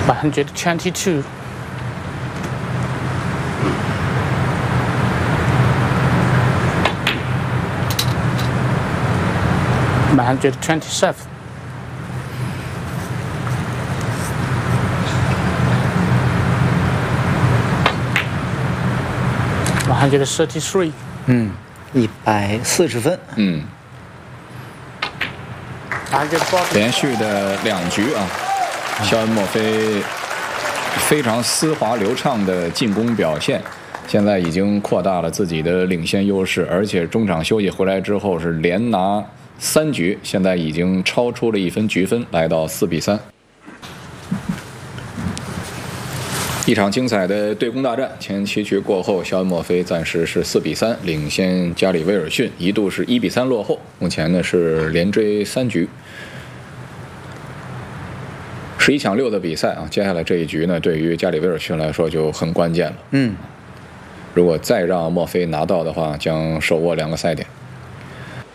122. 127. 133. 140分。 连续的2局啊，肖恩·墨菲非常丝滑流畅的进攻表现，现在已经扩大了自己的领先优势，而且中场休息回来之后是连拿3局，现在已经超出了1分局分，来到4比3。一场精彩的对攻大战，前7局过后，肖恩·墨菲暂时是4比3领先加里·威尔逊，一度是1比3落后，目前呢是连追3局。11抢6的比赛啊，接下来这一局呢，对于加里·威尔逊来说就很关键了。如果再让墨菲拿到的话，将手握2个赛点。